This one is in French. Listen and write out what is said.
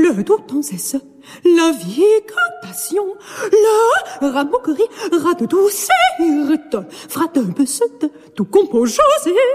le doute en cesse, la vigotation, la ramoquerie, rade douce, frate, besette, tout composé.